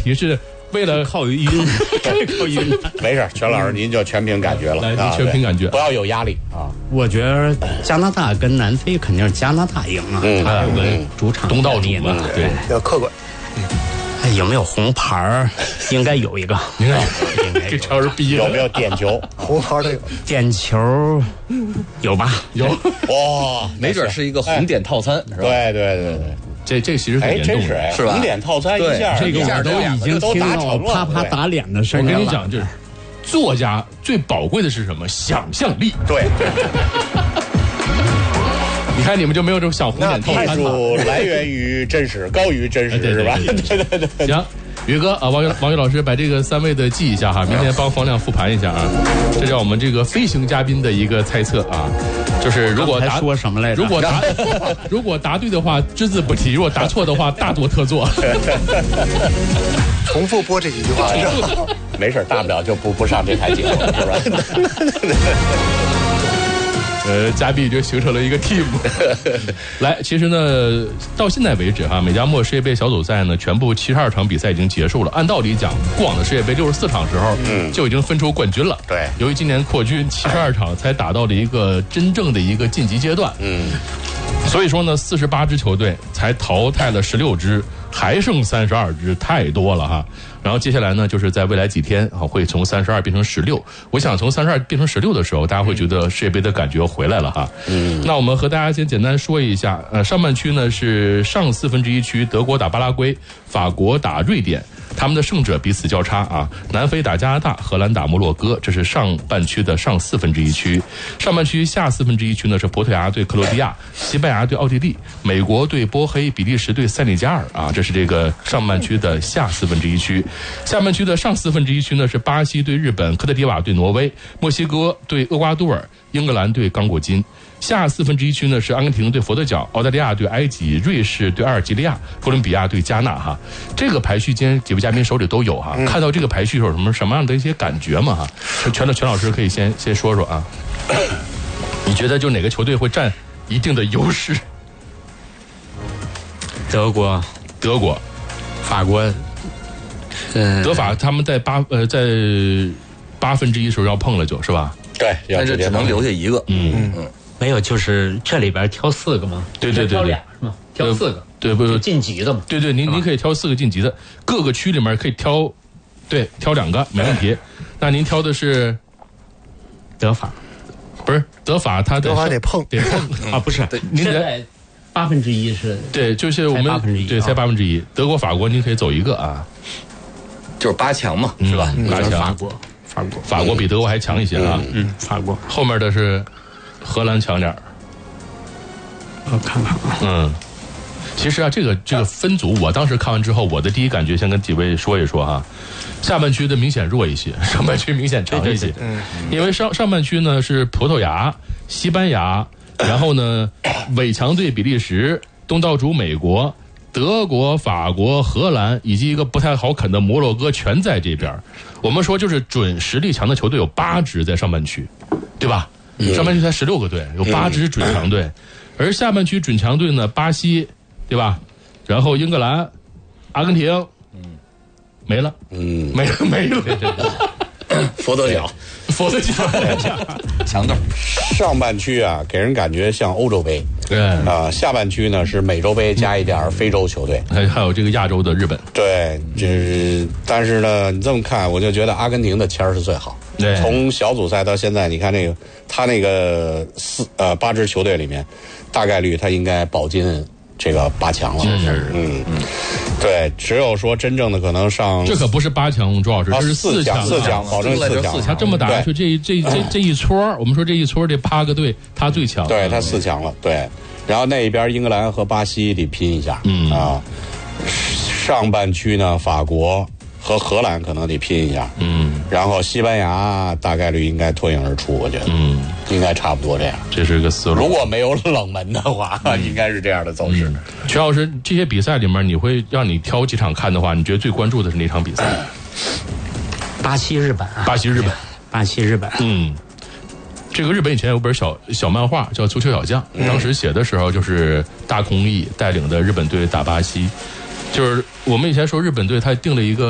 题是为了靠晕，靠晕。 没事，全老师您就全凭感觉了， 来全凭感觉， 不要有压力啊。 我觉得加拿大跟南非肯定是加拿大赢啊，他有个主场东道主嘛，对， 要客观。 有没有红牌儿？应该有一个。 你看，给乔治逼有没有点球？ 红牌的有， 点球有吧？ 有哇， 没准是一个红点套餐，是吧？ 对对对对， 这其实很哎， 严重的， 真是哎， 是吧红点套餐一下， 这个我都已经听到啪啪打脸的声音了。 我跟你讲，就是作家最宝贵的是什么？想象力。 对， 你看你们就没有这种想红点套艺餐吗？ 术来源于真实，高于真实，是吧？对对对。 行，宇哥啊，王宇老师把这个3位的记一下哈，明天帮方亮复盘一下啊。这叫我们这个飞行嘉宾的一个猜测啊，就是如果答说什么来着？ 如果答对的话，只字不提；如果答错的话，大做特做。 重复播这几句话。 没事，大不了就不上这台节目，是吧？ 嘉宾就形成了一个 team。来，其实呢，到现在为止哈，美加墨世界杯小组赛呢，全部72场比赛已经结束了。按道理讲，过往的世界杯64场时候，就已经分出冠军了。 对， 由于今年扩军，72场才打到了一个真正的一个晋级阶段。所以说呢，48支球队才淘汰了16支，还剩32支，太多了哈。然后接下来呢，就是在未来几天啊，会从32变成16。我想从32变成16的时候，大家会觉得世界杯的感觉回来了哈。那我们和大家先简单说一下，上半区呢是上1/4区，德国打巴拉圭，法国打瑞典。他们的胜者彼此交叉啊，南非打加拿大，荷兰打摩洛哥，这是上半区的上1/4区。上半区下1/4区呢是葡萄牙对克罗地亚，西班牙对奥地利，美国对波黑，比利时对塞内加尔啊，这是这个上半区的下1/4区。下半区的上1/4区呢是巴西对日本，科特迪瓦对挪威，墨西哥对厄瓜多尔，英格兰对刚果金。下1/4区呢是阿根廷对佛得角，澳大利亚对埃及，瑞士对阿尔及利亚，哥伦比亚对加纳哈。这个排序今天几位嘉宾手里都有哈，看到这个排序有什么样的一些感觉吗哈？全老师可以先说说啊。你觉得就哪个球队会占一定的优势？ 德国、法国， 德法他们在1/8时候要碰了就是吧？ 对， 但是只能留下一个。 没有，就是这里边挑4个吗？ 对， 挑俩是吗？挑4个， 对不？ 晋级的嘛。 对，您可以挑4个晋级的，各个区里面可以挑2个，没问题。那您挑的是德法， 不是德法，他德法得碰啊，不是， 您在1/8是， 对，就是我们对才1/8，德国、法国您可以走一个啊， 就是8强嘛，是吧 ？8强，法国比德国还强一些啊， 法国后面的是荷兰强点儿， 我看看啊， 其实啊，这个分组，我当时看完之后，我的第一感觉先跟几位说一说哈。下半区的明显弱一些，上半区明显强一些。因为上半区呢是葡萄牙、西班牙，然后呢伪强队比利时、东道主美国、德国、法国、荷兰以及一个不太好啃的摩洛哥全在这边。我们说就是准实力强的球队有8支在上半区，对吧？上半区才16个队，有8支准强队，而下半区准强队呢，巴西，对吧？然后英格兰、阿根廷，没了，没了， 佛得角强队。 上半区啊，给人感觉像欧洲杯， 对下半区呢是美洲杯加一点非洲球队， 还有这个亚洲的日本。 对，但是呢，你这么看，我就觉得阿根廷的签儿是最好。 对， 从小组赛到现在，你看他那个8支球队里面，大概率他应该保进这个8强了。对，只有说真正的可能上， 这可不是8强，周老师，这是4强， 保证4强。 他这么打下去，这一撮，我们说这一撮这8个队，他最强。 对，他4强了。对，然后那一边英格兰和巴西得拼一下。上半区呢，法国和荷兰可能得拼一下。然后西班牙大概率应该脱颖而出，我觉得。应该差不多这样。 这是个思路。 如果没有冷门的话，应该是这样的走势。 全老师，这些比赛里面，你会让你挑几场看的话，你觉得最关注的是哪场比赛？ 巴西日本。 这个日本以前有本小漫画叫《足球小将》，当时写的时候就是大空翼带领的日本队打巴西，就是我们以前说日本队他定了一个